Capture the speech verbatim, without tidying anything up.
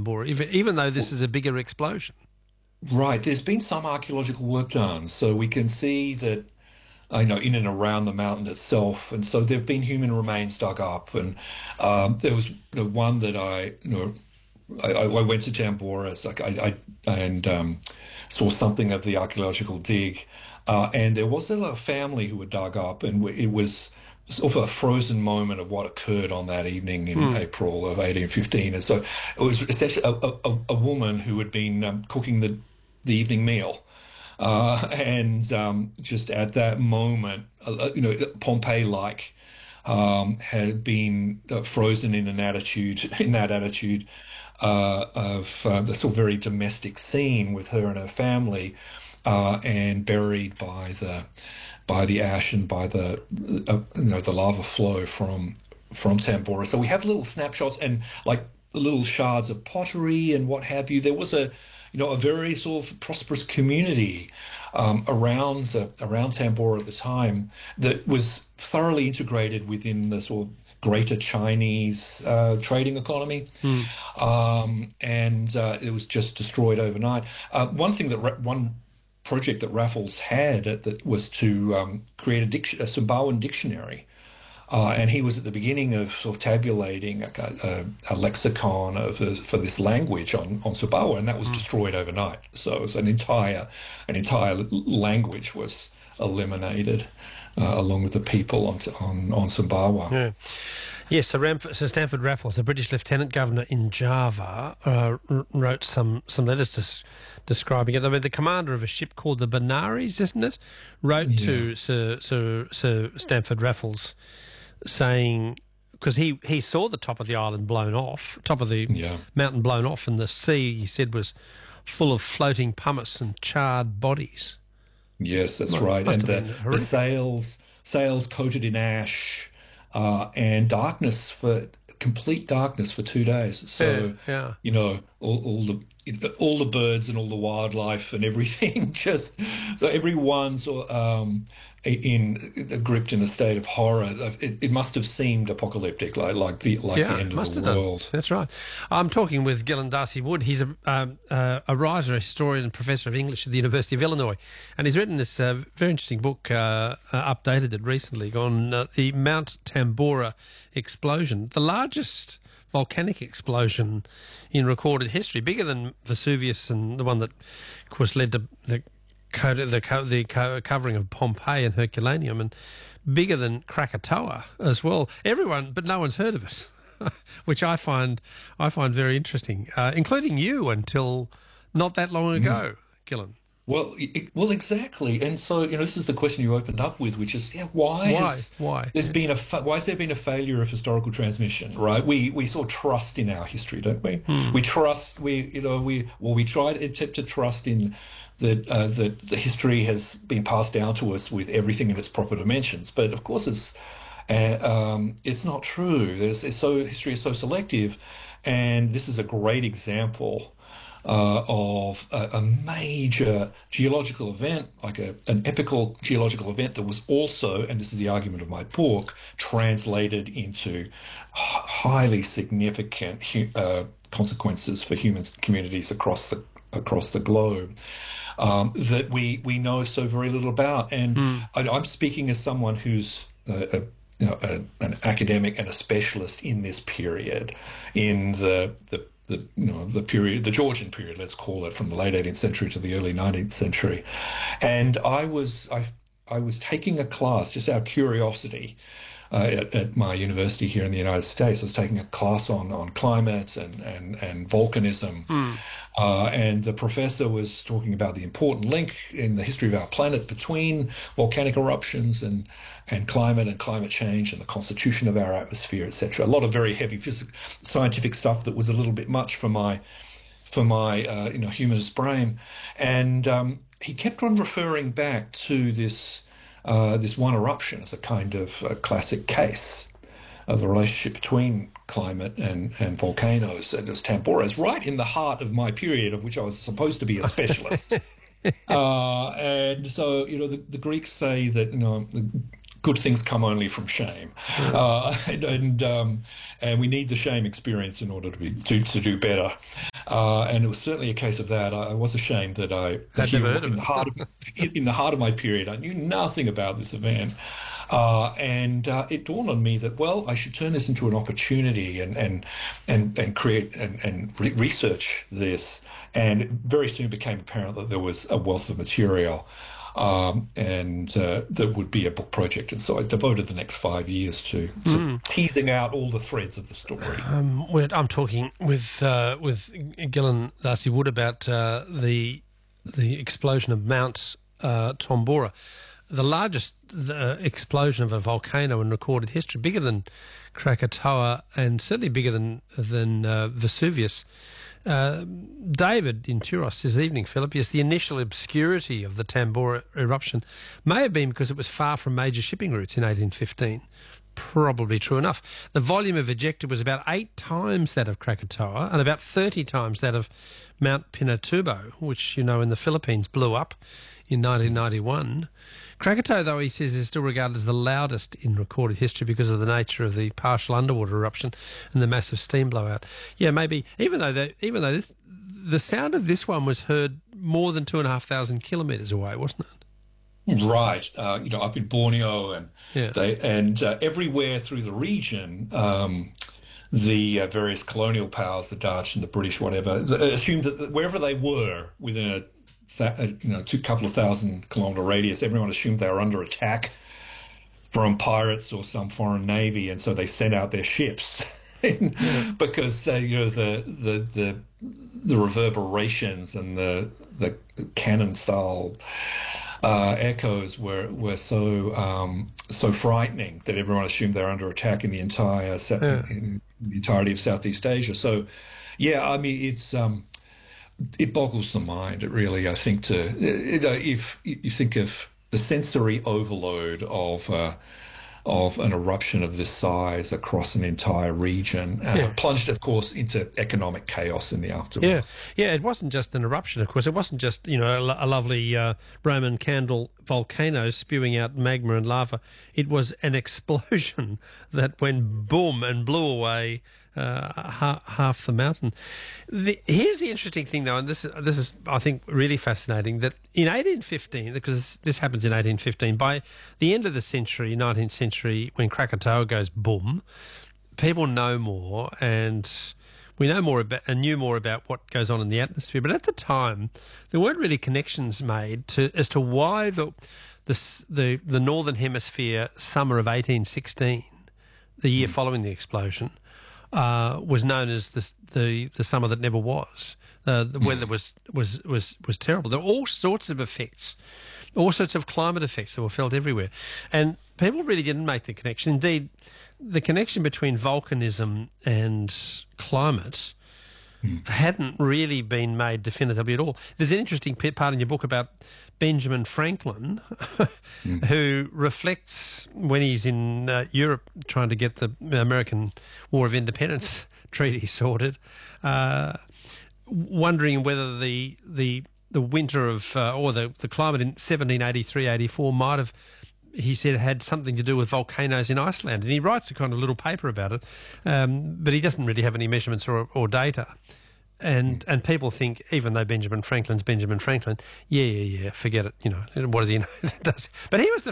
Tambora, even, even though this is a bigger explosion. Right. There's been some archaeological work done, so we can see that, I know, in and around the mountain itself, and so there have been human remains dug up, and um, there was the one that I, you know, I, I went to Tambora, so I, I and um, saw something of the archaeological dig, uh, and there was a family who were dug up, and it was sort of a frozen moment of what occurred on that evening in Hmm. April of eighteen fifteen, and so it was essentially a, a, a woman who had been um, cooking the the evening meal. Uh, and um, just at that moment, uh, you know, Pompeii-like um, had been uh, frozen in an attitude, in that attitude uh, of uh, the sort of very domestic scene with her and her family, uh, and buried by the by the ash and by the uh, you know the lava flow from from Tambora. So we have little snapshots and like little shards of pottery and what have you. There was a you know, a very sort of prosperous community um, around uh, around Tambora at the time that was thoroughly integrated within the sort of greater Chinese uh, trading economy, Hmm. um, and uh, it was just destroyed overnight. Uh, one thing that Ra- one project that Raffles had at, that was to um, create a, dic- a Sumbawan dictionary. Uh, and he was at the beginning of sort of tabulating a, a, a lexicon of the, for this language on on Sumbawa, and that was Hmm. destroyed overnight. So it was an entire an entire language was eliminated, uh, along with the people on on on Sumbawa. Yeah. Yes, so, Ramf- so Stanford Raffles, the British Lieutenant Governor in Java, uh, r- wrote some, some letters des- describing it. I mean, the commander of a ship called the Benares, isn't it, wrote Yeah. to Sir, Sir, Sir Stanford Raffles saying, because he, he saw the top of the island blown off, top of the Yeah. mountain blown off, and the sea, he said, was full of floating pumice and charred bodies. Yes, that's Well, right. must And have the, been the horrific. sails sails coated in ash, uh, and darkness for complete darkness for two days. Yeah, So, yeah. you know, all, all the all the birds and all the wildlife and everything just so everyone's um, in, in gripped in a state of horror. It, it must have seemed apocalyptic, like like the like the Yeah, end of must the have done. world. That's right. I'm talking with Gillen Darcy Wood. He's a, um, uh, a writer, a historian, and professor of English at the University of Illinois, and he's written this uh, very interesting book, uh, uh, updated it recently, on uh, the Mount Tambora explosion, the largest volcanic explosion in recorded history, bigger than Vesuvius and the one that, of course, led to the co- the, co- the co- covering of Pompeii and Herculaneum, and bigger than Krakatoa as well. Everyone, but no one's heard of it, which I find I find very interesting, uh, including you until not that long ago, Gillen. Well, it, well, exactly. And so, you know, this is the question you opened up with, which is, yeah, why Why? has Why? there's Yeah. been a fa- why has there been a failure of historical transmission, right? We we sort of trust in our history, don't we? Hmm. We trust we you know we well we try to attempt to trust in that uh, that the history has been passed down to us with everything in its proper dimensions, but of course it's uh, um, it's not true. There's it's so history is so selective, and this is a great example uh, of a, a major geological event, like a, an epical geological event that was also, and this is the argument of my book, translated into h- highly significant hu- uh, consequences for human communities across the across the globe, um, that we we know so very little about. And Hmm. I, I'm speaking as someone who's a, a, you know, a, an academic and a specialist in this period, in the the the you know the period, the Georgian period, let's call it, from the late eighteenth century to the early nineteenth century. And I was I I was taking a class just out of curiosity uh, at, at my university here in the United States. I was taking a class on on climate and and and volcanism. Hmm. Uh, and the professor was talking about the important link in the history of our planet between volcanic eruptions and, and climate and climate change and the constitution of our atmosphere, et cetera. A lot of very heavy physical, scientific stuff that was a little bit much for my for my uh, you know humanist brain. And um, he kept on referring back to this uh, this one eruption as a kind of uh, classic case of the relationship between climate and, and volcanoes, and as Tambora is right in the heart of my period, of which I was supposed to be a specialist. uh, and so, you know, the, the Greeks say that, you know, the good things come only from shame, uh, and and, um, and we need the shame experience in order to be to, to do better. Uh, and it was certainly a case of that. I, I was ashamed that I, that I'd here never heard in of the it. heart of in, in the heart of my period, I knew nothing about this event, uh, and uh, it dawned on me that well, I should turn this into an opportunity and and and and create and and re- research this. And it very soon became apparent that there was a wealth of material. Um, and uh, there would be a book project. And so I devoted the next five years to, to mm. teasing out all the threads of the story. Um, I'm talking with uh, with Gillen Darcy Wood about uh, the the explosion of Mount uh, Tambora, the largest uh, explosion of a volcano in recorded history, bigger than Krakatoa and certainly bigger than than uh, Vesuvius. Uh, David in Turos this evening, Philip, yes, the initial obscurity of the Tambora eruption may have been because it was far from major shipping routes in eighteen fifteen. Probably true enough. The volume of ejected was about eight times that of Krakatoa and about thirty times that of Mount Pinatubo, which, you know, in the Philippines blew up in nineteen ninety-one. Krakatoa, though, he says, is still regarded as the loudest in recorded history because of the nature of the partial underwater eruption and the massive steam blowout. Yeah, maybe, even though they, even though this, the sound of this one was heard more than two and a half thousand kilometres away, wasn't it? Right. Uh, you know, up in Borneo and yeah. they and uh, everywhere through the region, um, the uh, various colonial powers, the Dutch and the British, whatever, assumed that wherever they were within a Th- you know, two couple of thousand kilometre radius, everyone assumed they were under attack from pirates or some foreign navy, and so they sent out their ships because uh, you know the the the the reverberations and the the cannon style uh, echoes were were so um, so frightening that everyone assumed they were under attack in the entire yeah. in the entirety of Southeast Asia. So, yeah, I mean it's. Um, It boggles the mind, it really, I think, to you know, if you think of the sensory overload of uh, of an eruption of this size across an entire region, uh, yeah. plunged, of course, into economic chaos in the aftermath. Yeah, yeah, it wasn't just an eruption, of course. It wasn't just, you know, a, a lovely uh, Roman candle volcano spewing out magma and lava. It was an explosion that went boom and blew away Uh, half, half the mountain. The, here's the interesting thing, though, and this is, this is, I think, really fascinating, that in eighteen fifteen, because this happens in eighteen fifteen, by the end of the century, nineteenth century, when Krakatoa goes boom, people know more, and we know more about and knew more about what goes on in the atmosphere. But at the time, there weren't really connections made to as to why the the the, the Northern Hemisphere summer of eighteen sixteen, the year mm. following the explosion, Uh, was known as the, the the summer that never was. Uh, the mm. weather was, was was was terrible. There were all sorts of effects, all sorts of climate effects that were felt everywhere, and people really didn't make the connection. Indeed, the connection between volcanism and climate mm. hadn't really been made definitively at all. There's an interesting part in your book about Benjamin Franklin, mm. who reflects when he's in uh, Europe trying to get the American War of Independence treaty sorted, uh, wondering whether the the the winter of uh, or the the climate in seventeen eighty-three eighty-four might have, he said, had something to do with volcanoes in Iceland, and he writes a kind of little paper about it, um, but he doesn't really have any measurements or, or data. And and people think, even though Benjamin Franklin's Benjamin Franklin, yeah, yeah, yeah, forget it, you know, what does he know? Does. But he was the